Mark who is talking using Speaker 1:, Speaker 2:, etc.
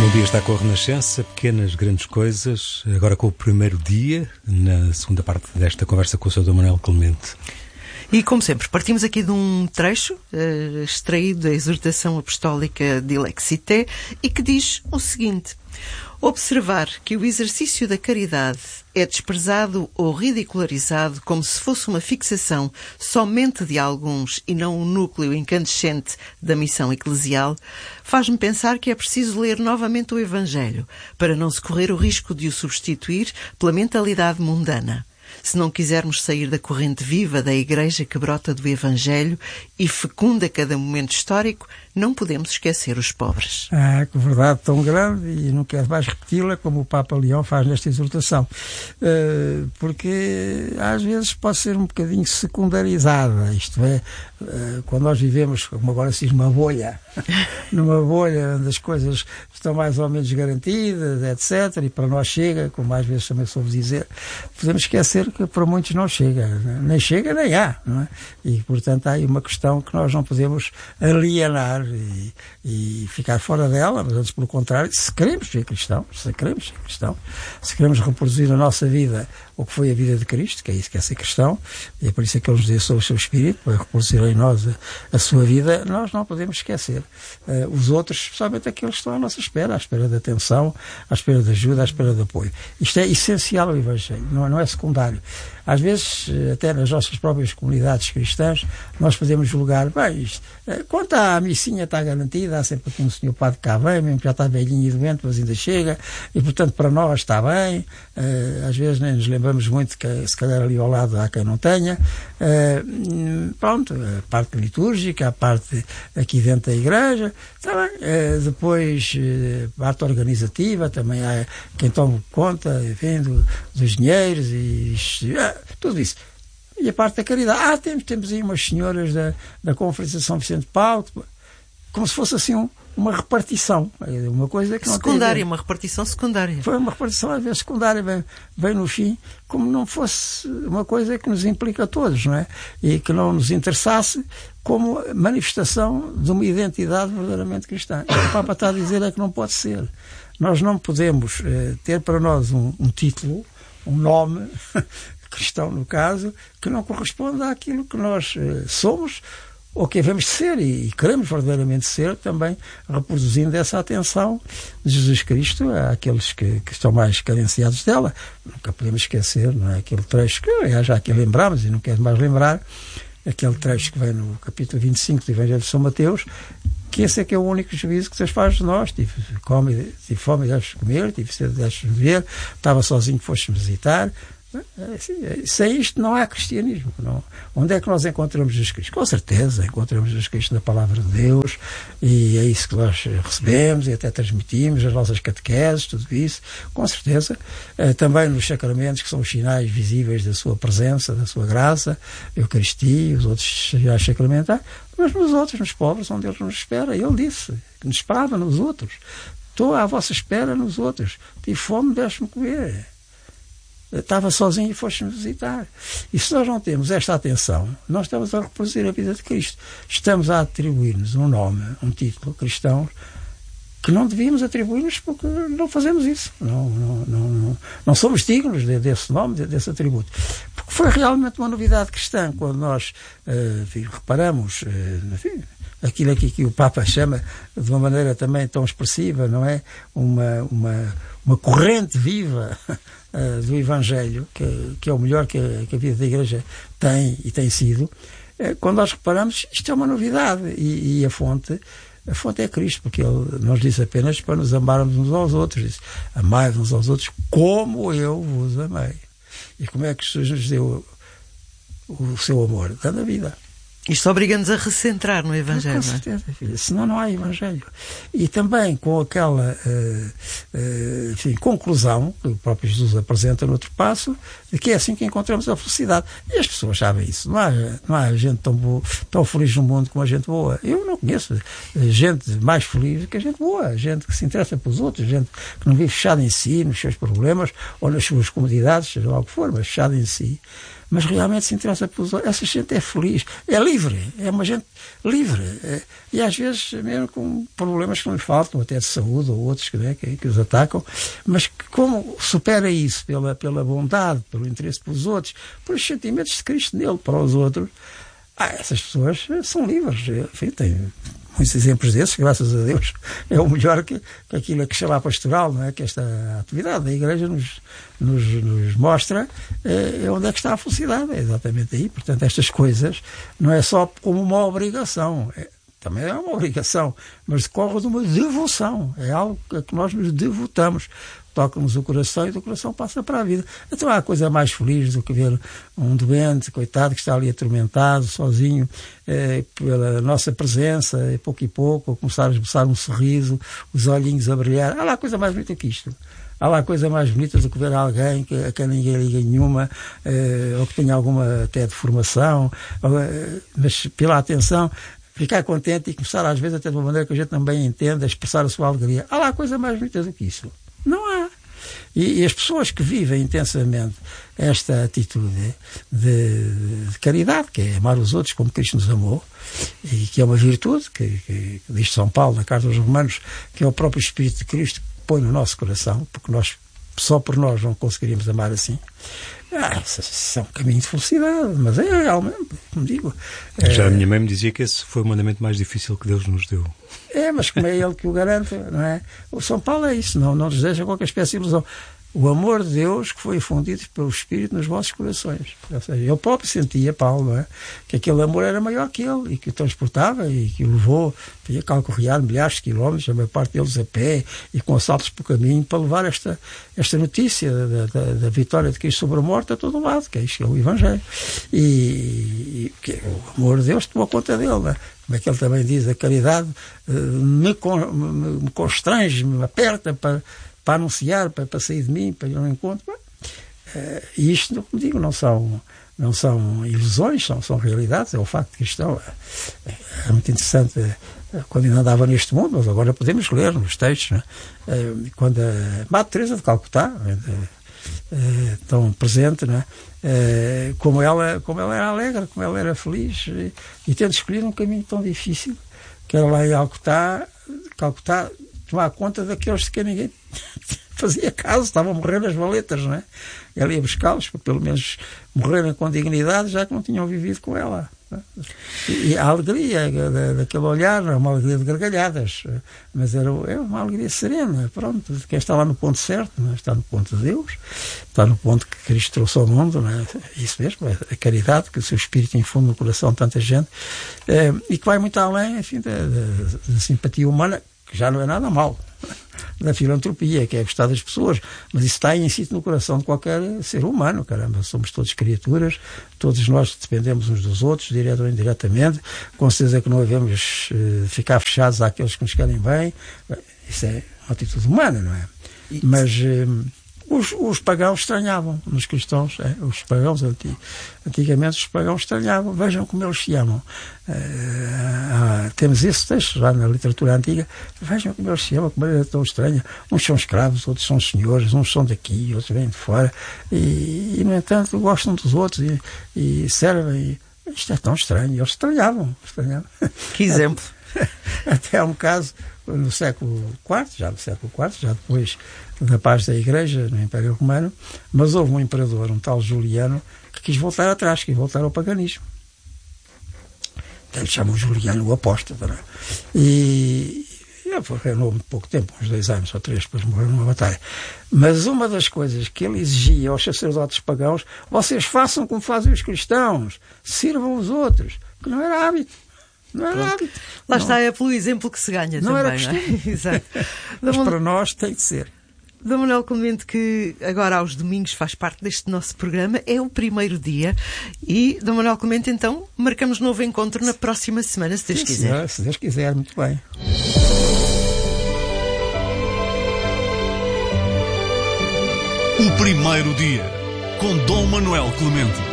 Speaker 1: Bom dia, está com a Renascença, pequenas, grandes coisas, agora com o primeiro dia, na segunda parte desta conversa com o Sr. Manuel Clemente.
Speaker 2: E, como sempre, partimos aqui de um trecho extraído da exortação apostólica de Lexité e que diz o seguinte: observar que o exercício da caridade é desprezado ou ridicularizado como se fosse uma fixação somente de alguns e não um núcleo incandescente da missão eclesial, faz-me pensar que é preciso ler novamente o Evangelho para não se correr o risco de o substituir pela mentalidade mundana. Se não quisermos sair da corrente viva da Igreja que brota do Evangelho e fecunda cada momento histórico, não podemos esquecer os pobres.
Speaker 3: Que verdade tão grande, e não quero mais repeti-la, como o Papa Leão faz nesta exortação. Porque às vezes pode ser um bocadinho secundarizada, isto é, quando nós vivemos, como agora se diz, numa bolha onde as coisas estão mais ou menos garantidas, etc., e para nós chega, como às vezes também soube dizer, podemos esquecer que para muitos não chega, nem chega nem há, não é? E portanto há aí uma questão que nós não podemos alienar e ficar fora dela, mas antes pelo contrário, se queremos ser cristãos, se queremos reproduzir na nossa vida o que foi a vida de Cristo, que é isso que é ser cristão, e é por isso que Ele nos deu o seu Espírito, para reproduzir em nós a sua vida, nós não podemos esquecer os outros, especialmente aqueles que estão à nossa espera, à espera de atenção, à espera de ajuda, à espera de apoio. Isto é essencial ao Evangelho, não é secundário. Às vezes, até nas nossas próprias comunidades cristãs, nós podemos julgar, quanto à missinha está garantida, há sempre aqui um senhor padre que cá vem, mesmo que já está velhinho e doente, mas ainda chega, e portanto para nós está bem. Às vezes nem nos lembramos muito que se calhar ali ao lado há quem não tenha. Pronto, a parte litúrgica, a parte aqui dentro da igreja, está bem. Depois a parte organizativa, também há quem tome conta, enfim, dos dinheiros e tudo isso. E a parte da caridade, temos aí umas senhoras da Conferência de São Vicente de Paulo, como se fosse assim uma repartição, uma coisa que não
Speaker 2: secundária, uma repartição secundária.
Speaker 3: Foi uma repartição às vezes secundária, bem no fim, como não fosse uma coisa que nos implica a todos, não é? E que não nos interessasse como manifestação de uma identidade verdadeiramente cristã. O que o Papa está a dizer é que não pode ser. Nós não podemos ter para nós um título, um nome cristão, no caso, que não corresponde àquilo que nós somos ou que devemos ser e queremos verdadeiramente ser, também reproduzindo essa atenção de Jesus Cristo àqueles que estão mais carenciados dela. Nunca podemos esquecer, não é? Aquele trecho que, aliás, já aqui lembramos e não quero mais lembrar, aquele trecho que vem no capítulo 25 do Evangelho de São Mateus, que esse é que é o único juízo que Deus faz de nós. Tive fome e deves comer, tive sede e deves beber, estava sozinho, foste-me visitar. Sem isto não há cristianismo. Não. Onde é que nós encontramos Jesus Cristo? Com certeza encontramos Jesus Cristo na Palavra de Deus, e é isso que nós recebemos e até transmitimos, as nossas catequeses, tudo isso, com certeza. Também nos sacramentos, que são os sinais visíveis da sua presença, da sua graça, a Eucaristia, os outros sinais sacramentais, mas nos outros, nos pobres, onde Ele nos espera. Ele disse que nos esperava nos outros. Estou à vossa espera nos outros. Tive fome, deixe-me comer. Estava sozinho e foste-me visitar. E se nós não temos esta atenção, nós estamos a reproduzir a vida de Cristo. Estamos a atribuir-nos um nome, um título cristão, que não devíamos atribuir-nos, porque não fazemos isso. Não somos dignos desse nome, desse atributo. Porque foi realmente uma novidade cristã, quando nós reparamos, aquilo aqui que o Papa chama de uma maneira também tão expressiva, não é? Uma corrente viva do Evangelho, que é o melhor que a vida da Igreja tem e tem sido. Quando nós reparamos, isto é uma novidade, e a fonte é Cristo, porque Ele nos diz apenas para nos amarmos uns aos outros. Diz: amai uns aos outros como eu vos amei. E como é que Jesus nos deu o seu amor? Dando a vida.
Speaker 2: Isto obriga-nos a recentrar no Evangelho.
Speaker 3: Com certeza, filha. Senão não há Evangelho. E também com aquela conclusão que o próprio Jesus apresenta no outro passo, de que é assim que encontramos a felicidade. E as pessoas sabem isso. Não há gente tão feliz no mundo como a gente boa. Eu não conheço gente mais feliz do que a gente boa. Gente que se interessa pelos outros, gente que não vive fechada em si, nos seus problemas ou nas suas comodidades, seja lá o que for, mas fechada em si. mas realmente se interessa pelos outros. Essa gente é feliz, é livre, é uma gente livre. E às vezes, mesmo com problemas que não lhe faltam, até de saúde ou outros que os atacam, mas que, como supera isso pela bondade, pelo interesse pelos outros, pelos sentimentos de Cristo nele para os outros, essas pessoas são livres. Enfim, tem muitos exemplos desses, graças a Deus. É o melhor que aquilo que chama a pastoral, não é? Que esta atividade da Igreja nos mostra onde é que está a felicidade. É exatamente aí. Portanto, estas coisas não é só como uma obrigação. Também é uma obrigação, mas decorre de uma devoção. É algo a que nós nos devotamos. Toca-nos o coração e do coração passa para a vida. Então há coisa mais feliz do que ver um doente, coitado, que está ali atormentado, sozinho, pela nossa presença, e pouco, começar a esboçar um sorriso, os olhinhos a brilhar. Há lá coisa mais bonita que isto. Há lá coisa mais bonita do que ver alguém a quem ninguém liga nenhuma, ou que tenha alguma até deformação, mas pela atenção, ficar contente e começar às vezes até de uma maneira que a gente também entenda, a expressar a sua alegria. Há lá coisa mais bonita do que isso. Não há. E as pessoas que vivem intensamente esta atitude de caridade, que é amar os outros como Cristo nos amou, e que é uma virtude, que diz São Paulo na Carta aos Romanos, que é o próprio Espírito de Cristo que põe no nosso coração, porque só por nós não conseguiríamos amar assim. Isso é um caminho de felicidade, mas é realmente, como digo.
Speaker 1: Já a minha mãe me dizia que esse foi o mandamento mais difícil que Deus nos deu.
Speaker 3: Mas como é Ele que o garante, não é? O São Paulo é isso, não nos deixa qualquer espécie de ilusão. O amor de Deus que foi infundido pelo Espírito nos vossos corações. Ou seja, ele próprio sentia, Paulo, não é? Que aquele amor era maior que ele e que o transportava e que o levou, tinha calcorrear milhares de quilómetros, a maior parte deles a pé e com assaltos pelo caminho, para levar esta notícia da vitória de Cristo sobre a morte a todo lado, que é isto que é o Evangelho. E que o amor de Deus tomou conta dele, não é? Como é que ele também diz, a caridade me constrange, me aperta para anunciar, para sair de mim, para ir ao encontro. E isto, como digo, não são ilusões, são realidades, é o facto cristão. É muito interessante quando ainda andava neste mundo, mas agora podemos ler nos textos, né? Quando a Madre Teresa de Calcutá, tão presente, né? Como ela era alegre, como ela era feliz, e tendo escolhido um caminho tão difícil, que era lá em Calcutá, tomar conta daqueles de que ninguém fazia caso, estavam a morrer nas valetas, não é? Ela ia buscá-los, para pelo menos morrerem com dignidade, já que não tinham vivido com ela. E a alegria daquele olhar era uma alegria de gargalhadas, mas era uma alegria serena, pronto, de quem está lá no ponto certo, não é? Está no ponto de Deus, está no ponto que Cristo trouxe ao mundo, não é? Isso mesmo, a caridade que o seu Espírito infunde no coração de tanta gente, e que vai muito além, enfim, da simpatia humana, que já não é nada mal, da filantropia, que é gostar das pessoas, mas isso está em si no coração de qualquer ser humano, caramba, somos todos criaturas, todos nós dependemos uns dos outros, direto ou indiretamente, com certeza que não devemos ficar fechados àqueles que nos querem bem, isso é uma atitude humana, não é? Mas os pagãos estranhavam nos cristãos, os pagãos antigamente os pagãos estranhavam, vejam como eles se amam. Temos esse texto lá na literatura antiga, vejam como eles se amam, como é tão estranha. Uns são escravos, outros são senhores, uns são daqui, outros vêm de fora, e no entanto gostam dos outros e servem. Isto é tão estranho, eles estranhavam.
Speaker 2: Que exemplo.
Speaker 3: Até há um caso no século IV, já depois da paz da Igreja no Império Romano, mas houve um imperador, um tal Juliano, que quis voltar atrás, quis voltar ao paganismo. Então, eles chamam Juliano o Apóstolo, não é? E ele reinou muito pouco tempo, uns 2 anos ou 3, depois morreu numa batalha. Mas uma das coisas que ele exigia aos sacerdotes pagãos, vocês façam como fazem os cristãos, sirvam os outros, que não era hábito. Não era hábito.
Speaker 2: Lá está, é pelo exemplo que se ganha
Speaker 3: não
Speaker 2: também,
Speaker 3: era costume.
Speaker 2: Não é? Exato.
Speaker 3: Mas para nós tem que ser.
Speaker 2: D. Manuel Clemente, que agora aos domingos faz parte deste nosso programa, é o primeiro dia e, D. Manuel Clemente, então, marcamos novo encontro na próxima semana, se Deus quiser.
Speaker 3: Se Deus quiser, muito bem.
Speaker 4: O primeiro dia, com D. Manuel Clemente.